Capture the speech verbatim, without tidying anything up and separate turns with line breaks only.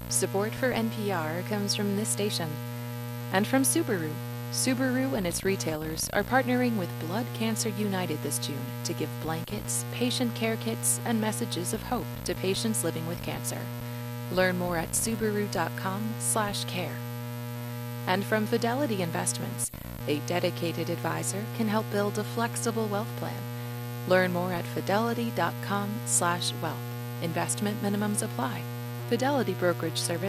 Support for N P R comes from this station and from Subaru. Subaru and its retailers are partnering with Blood Cancer United this June to give blankets, patient care kits, and messages of hope to patients living with cancer. Learn more at subaru dot com slash care. And from Fidelity Investments, a dedicated advisor can help build a flexible wealth plan. Learn more at fidelity dot com slash wealth. Investment minimums apply. Fidelity Brokerage Service